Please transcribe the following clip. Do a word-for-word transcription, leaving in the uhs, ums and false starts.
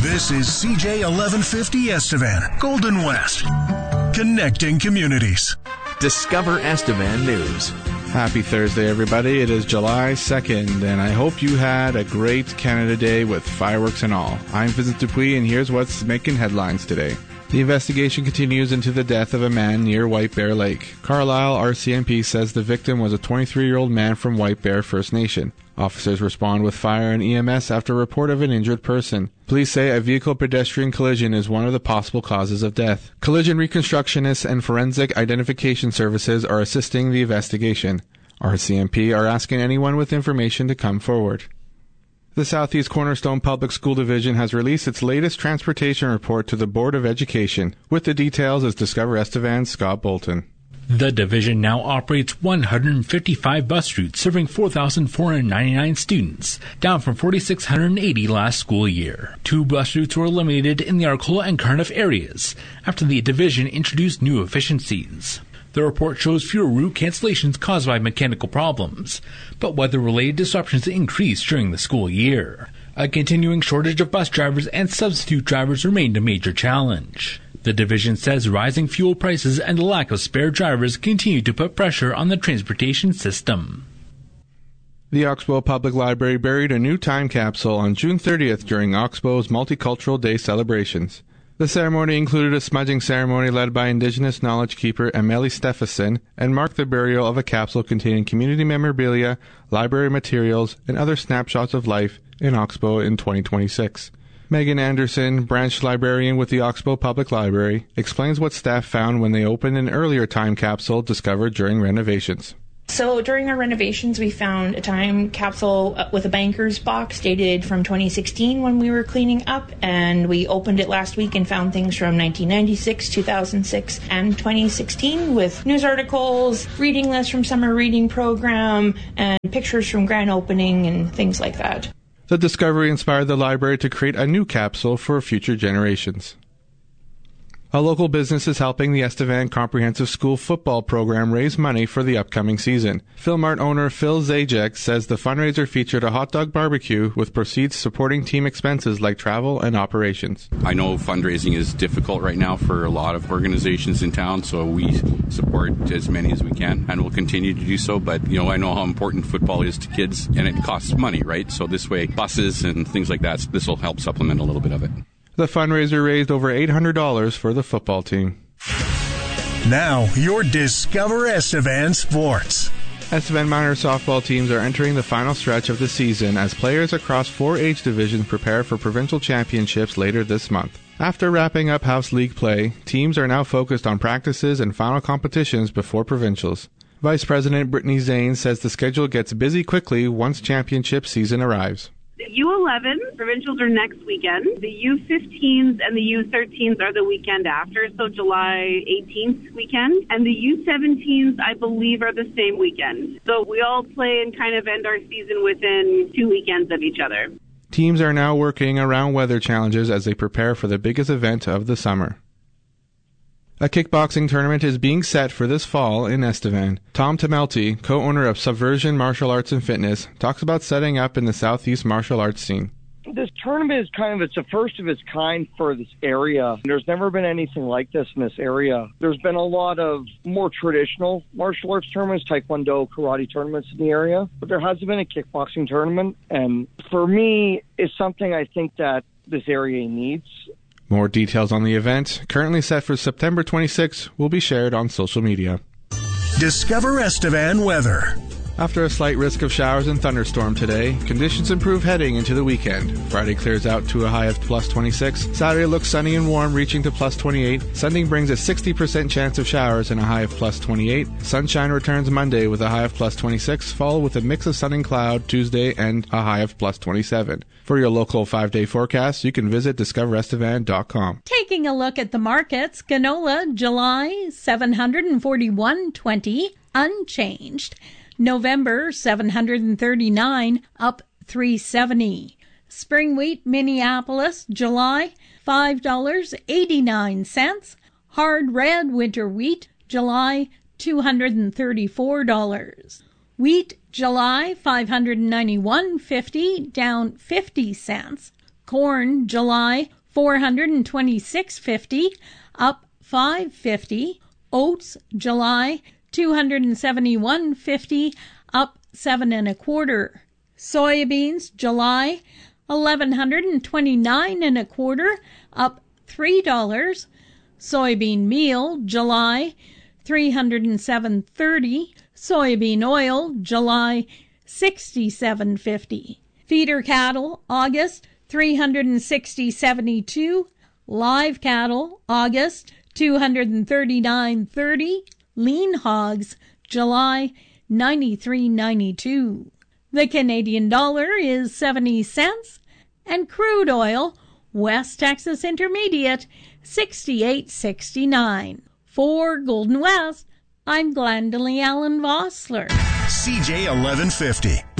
This is C J eleven fifty Estevan, Golden West, connecting communities. Discover Estevan News. Happy Thursday, everybody. It is July second, and I hope you had a great Canada Day with fireworks and all. I'm Vincent Dupuis, and here's what's making headlines today. The investigation continues into the death of a man near White Bear Lake. Carlisle R C M P says the victim was a twenty-three-year-old man from White Bear First Nation. Officers respond with fire and E M S after a report of an injured person. Police say a vehicle-pedestrian collision is one of the possible causes of death. Collision reconstructionists and forensic identification services are assisting the investigation. R C M P are asking anyone with information to come forward. The Southeast Cornerstone Public School Division has released its latest transportation report to the Board of Education. With the details is Discover Estevan's Scott Bolton. The division now operates one hundred fifty-five bus routes serving four thousand four hundred ninety-nine students, down from four thousand six hundred eighty last school year. Two bus routes were eliminated in the Arcola and Cardiff areas after the division introduced new efficiencies. The report shows fewer route cancellations caused by mechanical problems, but weather-related disruptions increased during the school year. A continuing shortage of bus drivers and substitute drivers remained a major challenge. The division says rising fuel prices and the lack of spare drivers continue to put pressure on the transportation system. The Oxbow Public Library buried a new time capsule on June thirtieth during Oxbow's Multicultural Day celebrations. The ceremony included a smudging ceremony led by Indigenous knowledge keeper Amelie Stephenson and marked the burial of a capsule containing community memorabilia, library materials, and other snapshots of life in Oxbow in twenty twenty-six. Megan Anderson, branch librarian with the Oxbow Public Library, explains what staff found when they opened an earlier time capsule discovered during renovations. So during our renovations, we found a time capsule with a banker's box dated from twenty sixteen when we were cleaning up, and we opened it last week and found things from nineteen ninety-six, two thousand six, and twenty sixteen with news articles, reading lists from summer reading program, and pictures from grand opening and things like that. The discovery inspired the library to create a new capsule for future generations. A local business is helping the Estevan Comprehensive School football program raise money for the upcoming season. Philmart owner Phil Zajac says the fundraiser featured a hot dog barbecue with proceeds supporting team expenses like travel and operations. I know fundraising is difficult right now for a lot of organizations in town, so we support as many as we can, and we'll continue to do so. But, you know, I know how important football is to kids, and it costs money, right? So this way, buses and things like that, this will help supplement a little bit of it. The fundraiser raised over eight hundred dollars for the football team. Now, your Discover Estevan Sports. Estevan minor softball teams are entering the final stretch of the season as players across four age divisions prepare for provincial championships later this month. After wrapping up house league play, teams are now focused on practices and final competitions before provincials. Vice President Brittany Zane says the schedule gets busy quickly once championship season arrives. The U eleven provincials are next weekend. The U fifteens and the U thirteens are the weekend after, so July eighteenth weekend. And the U seventeens, I believe, are the same weekend. So we all play and kind of end our season within two weekends of each other. Teams are now working around weather challenges as they prepare for the biggest event of the summer. A kickboxing tournament is being set for this fall in Estevan. Tom Tamelty, co-owner of Subversion Martial Arts and Fitness, talks about setting up in the Southeast martial arts scene. This tournament is kind of, it's the first of its kind for this area. There's never been anything like this in this area. There's been a lot of more traditional martial arts tournaments, taekwondo, karate tournaments in the area, but there hasn't been a kickboxing tournament. And for me, it's something I think that this area needs. More details on the event, currently set for September twenty-sixth, will be shared on social media. Discover Estevan weather. After a slight risk of showers and thunderstorm today, conditions improve heading into the weekend. Friday clears out to a high of plus twenty-six. Saturday looks sunny and warm, reaching to plus twenty-eight. Sunday brings a sixty percent chance of showers and a high of plus twenty-eight. Sunshine returns Monday with a high of plus twenty-six, followed with a mix of sun and cloud Tuesday and a high of plus twenty-seven. For your local five-day forecast, you can visit discover estevan dot com. Taking a look at the markets, canola, July, seven hundred forty-one dollars and twenty cents, unchanged. November, seven hundred thirty-nine dollars, up three dollars and seventy cents. Spring wheat, Minneapolis, July, five dollars and eighty-nine cents. Hard red winter wheat, July, two hundred thirty-four dollars. Wheat, July, five hundred ninety-one dollars and fifty cents, down fifty cents. Corn, July, four hundred twenty-six fifty, up five fifty. Oats, July, two hundred seventy-one fifty, up seven and a quarter. Soybeans, July, eleven twenty-nine and a quarter, up three dollars. Soybean meal, July, three hundred seven thirty. Soybean oil, July, sixty-seven fifty. Feeder cattle, August, three hundred sixty seventy-two. Live cattle, August, two hundred thirty-nine thirty. Lean hogs, July, ninety-three ninety-two. The Canadian dollar is seventy cents, and crude oil, West Texas Intermediate, sixty-eight sixty-nine. For Golden West, I'm Glendalee Allen Vossler. C J eleven fifty.